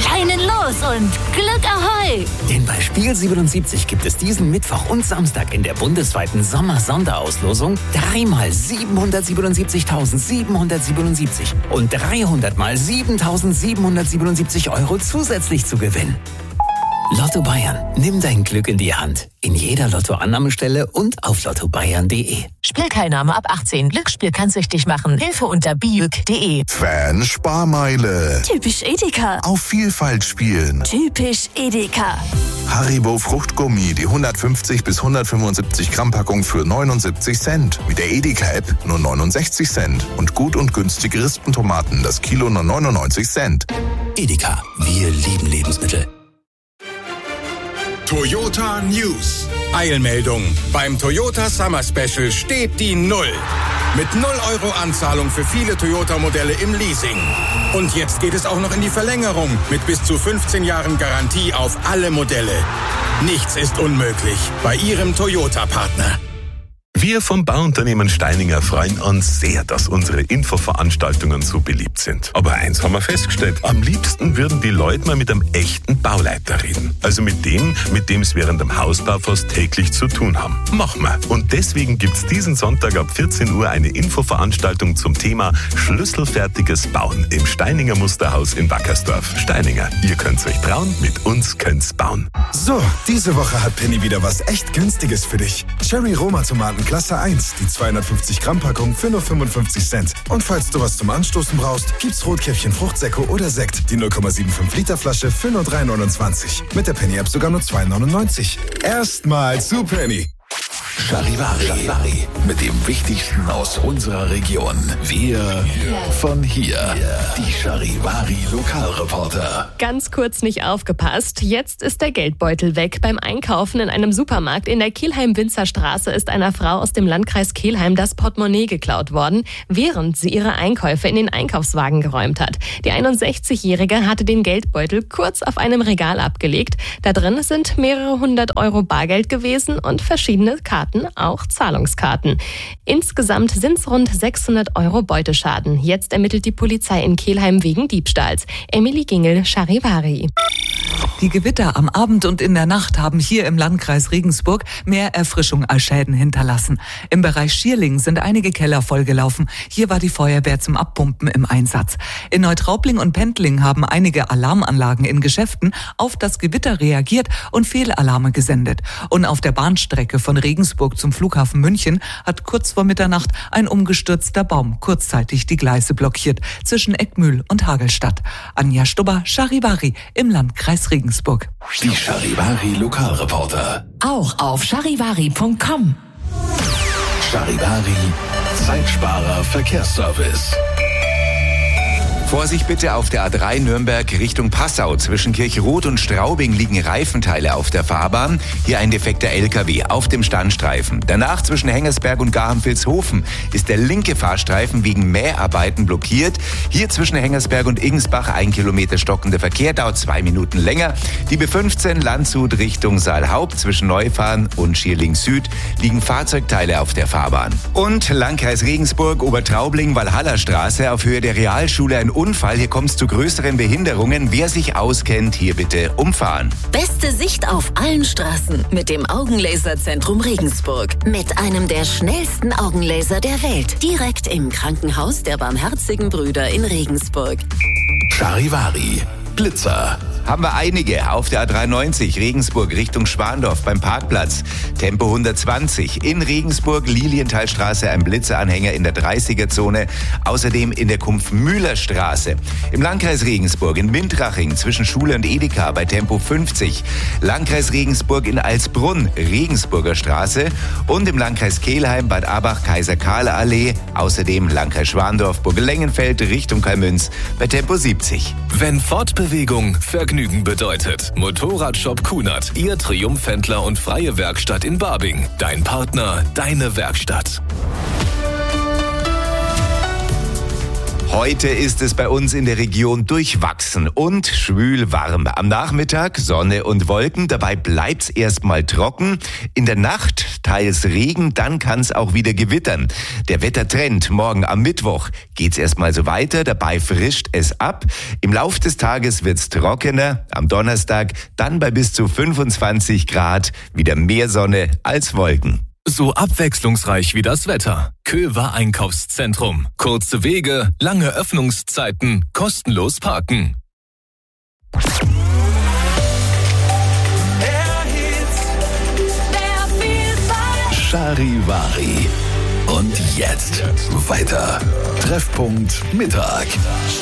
Leinen los und Glück Ahoi! Denn bei Spiel 77 gibt es diesen Mittwoch und Samstag in der bundesweiten Sommer-Sonderauslosung 3 mal 777.777 und 300 mal 7.777 Euro zusätzlich zu gewinnen. Lotto Bayern. Nimm dein Glück in die Hand. In jeder Lottoannahmestelle und auf lottobayern.de. Spielteilnahme ab 18. Glücksspiel kann süchtig machen. Hilfe unter biüg.de. Fan-Sparmeile. Typisch Edeka. Auf Vielfalt spielen. Typisch Edeka. Haribo Fruchtgummi, die 150 bis 175 Gramm Packung für 79 Cent. Mit der Edeka-App nur 69 Cent. Und gut und günstige Rispentomaten, das Kilo nur 99 Cent. Edeka. Wir lieben Lebensmittel. Toyota News. Eilmeldung. Beim Toyota Summer Special steht die 0. Mit 0 Euro Anzahlung für viele Toyota-Modelle im Leasing. Und jetzt geht es auch noch in die Verlängerung mit bis zu 15 Jahren Garantie auf alle Modelle. Nichts ist unmöglich bei Ihrem Toyota-Partner. Wir vom Bauunternehmen Steininger freuen uns sehr, dass unsere Infoveranstaltungen so beliebt sind. Aber eins haben wir festgestellt, am liebsten würden die Leute mal mit einem echten Bauleiter reden. Also mit dem es während dem Hausbau fast täglich zu tun haben. Machen wir. Und deswegen gibt's diesen Sonntag ab 14 Uhr eine Infoveranstaltung zum Thema Schlüsselfertiges Bauen im Steininger Musterhaus in Wackersdorf. Steininger, ihr könnt's euch trauen, mit uns könnt's bauen. So, diese Woche hat Penny wieder was echt Günstiges für dich. Cherry Roma Tomaten Klasse 1, die 250 Gramm Packung für nur 55 Cent. Und falls du was zum Anstoßen brauchst, gibt's Rotkäppchen Fruchtsäcke oder Sekt, die 0,75 Liter Flasche für nur 3,29. Mit der Penny App sogar nur 2,99. Erstmal zu Penny. Charivari. Mit dem Wichtigsten aus unserer Region. Wir von hier. Die Charivari Lokalreporter. Ganz kurz nicht aufgepasst. Jetzt ist der Geldbeutel weg. Beim Einkaufen in einem Supermarkt in der Kelheim-Winzer-Straße ist einer Frau aus dem Landkreis Kelheim das Portemonnaie geklaut worden, während sie ihre Einkäufe in den Einkaufswagen geräumt hat. Die 61-Jährige hatte den Geldbeutel kurz auf einem Regal abgelegt. Da drin sind mehrere 100 Euro Bargeld gewesen und verschiedene Karten, auch Zahlungskarten. Insgesamt sind es rund 600 Euro Beuteschaden. Jetzt ermittelt die Polizei in Kelheim wegen Diebstahls. Emily Gingel, Charivari. Die Gewitter am Abend und in der Nacht haben hier im Landkreis Regensburg mehr Erfrischung als Schäden hinterlassen. Im Bereich Schierling sind einige Keller vollgelaufen. Hier war die Feuerwehr zum Abpumpen im Einsatz. In Neutraubling und Pendling haben einige Alarmanlagen in Geschäften auf das Gewitter reagiert und Fehlalarme gesendet. Und auf der Bahnstrecke von Regensburg zum Flughafen München hat kurz vor Mitternacht ein umgestürzter Baum kurzzeitig die Gleise blockiert zwischen Eckmühl und Hagelstadt. Anja Stubber, Charivari im Landkreis Regensburg. Die Charivari Lokalreporter. Auch auf charivari.com. Charivari, Zeitsparer Verkehrsservice. Vorsicht bitte auf der A3 Nürnberg Richtung Passau. Zwischen Kirchroth und Straubing liegen Reifenteile auf der Fahrbahn. Hier ein defekter LKW auf dem Standstreifen. Danach zwischen Hengersberg und Garham-Vilshofen ist der linke Fahrstreifen wegen Mäharbeiten blockiert. Hier zwischen Hengersberg und Igensbach 1 Kilometer stockender Verkehr, dauert 2 Minuten länger. Die B15 Landshut Richtung Saalhaupt zwischen Neufahren und Schierling Süd liegen Fahrzeugteile auf der Fahrbahn. Und Landkreis Regensburg, Obertraubling, Walhallerstraße auf Höhe der Realschule ein Unfall. Hier kommt es zu größeren Behinderungen. Wer sich auskennt, hier bitte umfahren. Beste Sicht auf allen Straßen mit dem Augenlaserzentrum Regensburg. Mit einem der schnellsten Augenlaser der Welt. Direkt im Krankenhaus der Barmherzigen Brüder in Regensburg. Charivari, Blitzer. Haben wir einige auf der A93 Regensburg Richtung Schwandorf beim Parkplatz. Tempo 120. In Regensburg Lilienthalstraße ein Blitzeranhänger in der 30er-Zone. Außerdem in der Kumpf-Mühler-Straße. Im Landkreis Regensburg in Windraching zwischen Schule und Edeka bei Tempo 50. Landkreis Regensburg in Alsbrunn Regensburger Straße. Und im Landkreis Kelheim Bad Abach Kaiser-Karl-Allee. Außerdem Landkreis Schwandorf Burgelengenfeld Richtung Kalmünz bei Tempo 70. Wenn Fortbewegung Vergnügen bedeutet. Motorradshop Kunert, Ihr Triumphhändler und freie Werkstatt in Babing. Dein Partner, deine Werkstatt. Heute ist es bei uns in der Region durchwachsen und schwül warm. Am Nachmittag Sonne und Wolken, dabei bleibt's erstmal trocken. In der Nacht teils Regen, dann kann's auch wieder gewittern. Der Wettertrend morgen am Mittwoch geht's erstmal so weiter, dabei frischt es ab. Im Lauf des Tages wird's trockener, am Donnerstag dann bei bis zu 25 Grad, wieder mehr Sonne als Wolken. So abwechslungsreich wie das Wetter. Köver Einkaufszentrum. Kurze Wege, lange Öffnungszeiten, kostenlos parken. Charivari. Und jetzt weiter. Treffpunkt Mittag.